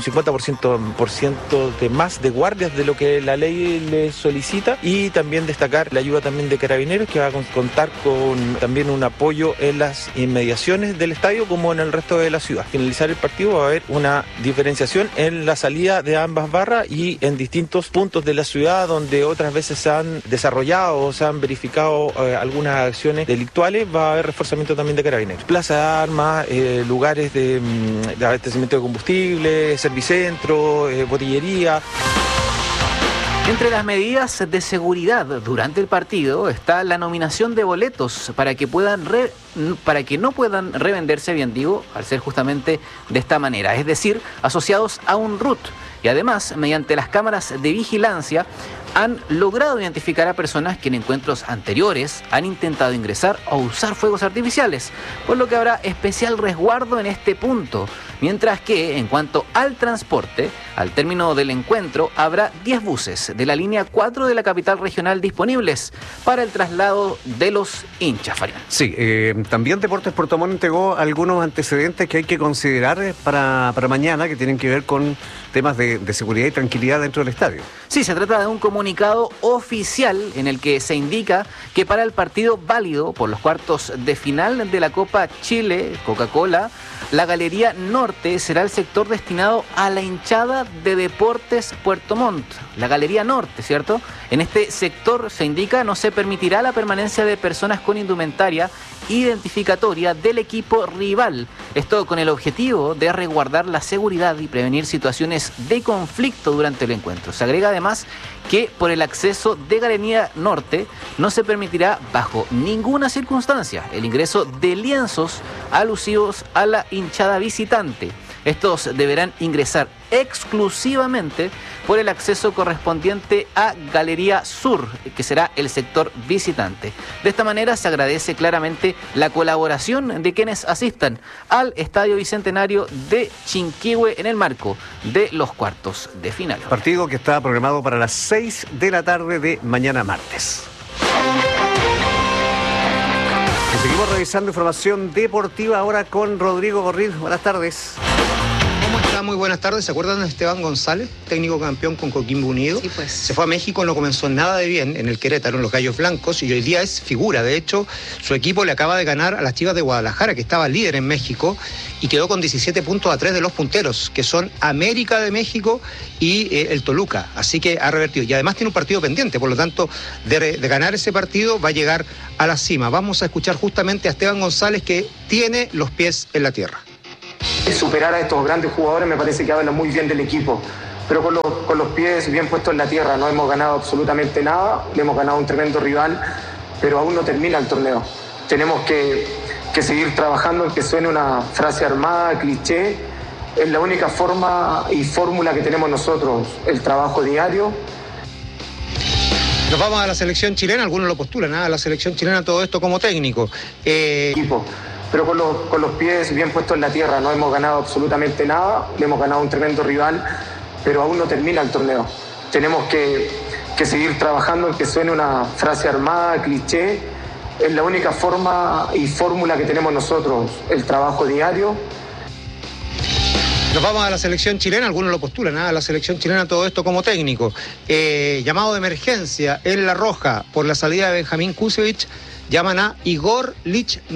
50% de más de guardias de lo que la ley le solicita, y también destacar la ayuda también de Carabineros, que va a contar con también un apoyo en las inmediaciones del estadio como en el resto de la ciudad. Al finalizar el partido va a haber una diferenciación en la salida de ambas barras y en distintos puntos de la ciudad donde otras veces se han desarrollado o se han verificado algunas acciones delictuales. Va a haber reforzamiento también de Carabineros. Plaza de Armas, lugares de abastecimiento de combustible, servicentro, botillería. Entre las medidas de seguridad durante el partido está la nominación de boletos para que no puedan revenderse, bien digo, al ser justamente de esta manera, es decir, asociados a un RUT. Y además, mediante las cámaras de vigilancia, han logrado identificar a personas que en encuentros anteriores han intentado ingresar o usar fuegos artificiales, por lo que habrá especial resguardo en este punto. Mientras que, en cuanto al transporte, al término del encuentro habrá 10 buses de la línea 4 de la capital regional disponibles para el traslado de los hinchas, Farian. Sí, también Deportes Puerto Montt entregó algunos antecedentes que hay que considerar para mañana, que tienen que ver con temas de seguridad y tranquilidad dentro del estadio. Sí, se trata de un comunicado oficial en el que se indica que para el partido válido por los cuartos de final de la Copa Chile, Coca-Cola, la Galería Norte será el sector destinado a la hinchada de Deportes Puerto Montt. La Galería Norte, ¿cierto? En este sector, se indica, no se permitirá la permanencia de personas con indumentaria identificatoria del equipo rival. Esto con el objetivo de resguardar la seguridad y prevenir situaciones de conflicto durante el encuentro. Se agrega además que por el acceso de Galería Norte no se permitirá bajo ninguna circunstancia el ingreso de lienzos alusivos a la hinchada visitante. Estos deberán ingresar exclusivamente por el acceso correspondiente a Galería Sur, que será el sector visitante. De esta manera se agradece claramente la colaboración de quienes asistan al Estadio Bicentenario de Chinquihue en el marco de los cuartos de final. Partido que está programado para las 6 de la tarde de mañana martes. Seguimos revisando información deportiva ahora con Rodrigo Gorril. Buenas tardes. ¿Cómo está? Muy buenas tardes. ¿Se acuerdan de Esteban González, técnico campeón con Coquimbo Unido? Sí, pues. Se fue a México, no comenzó nada de bien en el Querétaro, en los Gallos Blancos, y hoy día es figura. De hecho, su equipo le acaba de ganar a las Chivas de Guadalajara, que estaba líder en México, y quedó con 17 puntos a 3 de los punteros, que son América de México y el Toluca. Así que ha revertido. Y además tiene un partido pendiente, por lo tanto, de ganar ese partido va a llegar a la cima. Vamos a escuchar justamente a Esteban González, que tiene los pies en la tierra. Superar a estos grandes jugadores me parece que habla muy bien del equipo, pero con los pies bien puestos en la tierra. No hemos ganado absolutamente nada, le hemos ganado un tremendo rival, pero aún no termina el torneo. Tenemos que seguir trabajando en que suene una frase armada, cliché. Es la única forma y fórmula que tenemos nosotros, el trabajo diario. Nos vamos a la selección chilena, algunos lo postulan, a la selección chilena todo esto como técnico. Equipo. Pero con los pies bien puestos en la tierra. No hemos ganado absolutamente nada, le hemos ganado un tremendo rival, pero aún no termina el torneo. Tenemos que seguir trabajando en que suene una frase armada, cliché. Es la única forma y fórmula que tenemos nosotros, el trabajo diario. Nos vamos a la selección chilena, algunos lo postulan, a la selección chilena todo esto como técnico. Llamado de emergencia en La Roja por la salida de Benjamín Kusevich, llaman a Igor Lich